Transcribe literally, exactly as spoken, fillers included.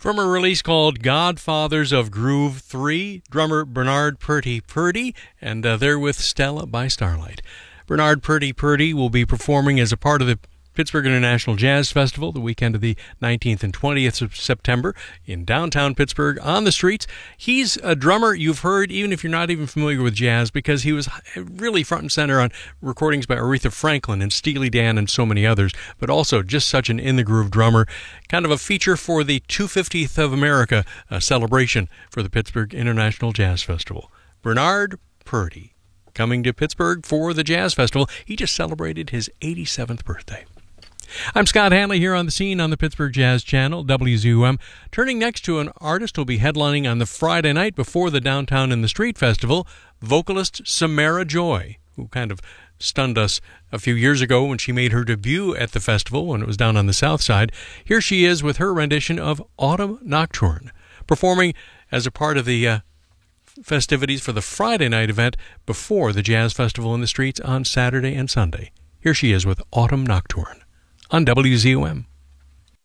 From a release called Godfathers of Groove three, drummer Bernard Purdy Purdy, and uh, they're with Stella by Starlight. Bernard Purdy Purdy will be performing as a part of the Pittsburgh International Jazz Festival the weekend of the nineteenth and twentieth of September in downtown Pittsburgh on the streets. He's a drummer you've heard, even if you're not even familiar with jazz, because he was really front and center on recordings by Aretha Franklin and Steely Dan and so many others, but also just such an in-the-groove drummer. Kind of a feature for the two hundred fiftieth of America uh, celebration for the Pittsburgh International Jazz Festival. Bernard Purdy coming to Pittsburgh for the Jazz Festival. He just celebrated his eighty-seventh birthday. I'm Scott Hanley here on the scene on the Pittsburgh Jazz Channel, W Z U M. Turning next to an artist who'll be headlining on the Friday night before the Downtown in the Street Festival, vocalist Samara Joy, who kind of stunned us a few years ago when she made her debut at the festival when it was down on the south side. Here she is with her rendition of Autumn Nocturne, performing as a part of the uh, festivities for the Friday night event before the Jazz Festival in the Streets on Saturday and Sunday. Here she is with Autumn Nocturne on W Z U M.